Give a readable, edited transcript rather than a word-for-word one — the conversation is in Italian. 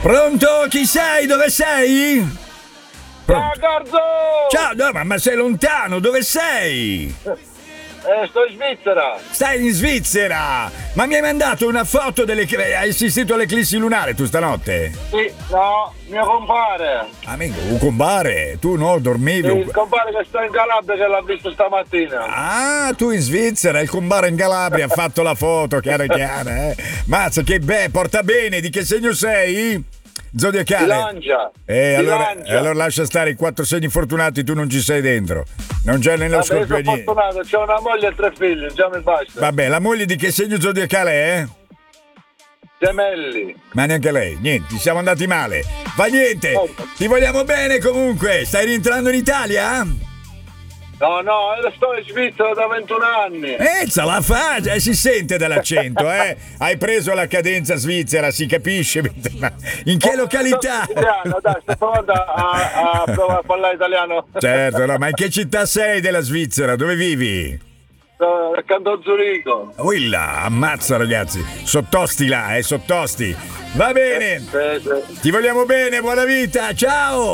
Pronto? Chi sei? Dove sei? Ciao Garzo! Ciao, no, ma sei lontano, dove sei? Sto in Svizzera. Stai in Svizzera! Ma mi hai mandato una foto hai assistito all'eclissi lunare tu stanotte? Sì, no, mio compare. Amico, un compare, tu no, dormivi. Sì, il compare che sta in Calabria che l'ha visto stamattina. Ah, tu in Svizzera, il compare in Calabria ha fatto la foto, chiara, eh? Mazza, che porta bene, di che segno sei? Zodiacale. Bilancia. Allora lascia stare i 4 segni fortunati, tu non ci sei dentro. Non c'è nello Scorpione. Sono fortunato, c'ho una moglie e 3 figli, già mi basta. Vabbè, la moglie di che segno zodiacale è? Gemelli. Ma neanche lei, niente, ci siamo andati male. Fa niente, ti vogliamo bene comunque. Stai rientrando in Italia? No, sto in Svizzera da 21 anni. Ce la fa, si sente dall'accento, eh? Hai preso la cadenza svizzera, si capisce. Ma in che località? Dai, sto provando a provare a parlare italiano. Certo, no, ma in che città sei della Svizzera? Dove vivi? Accanto a Zurigo. Uilla, ammazza ragazzi, sottosti là, sottosti. Va bene, ti vogliamo bene, buona vita, ciao!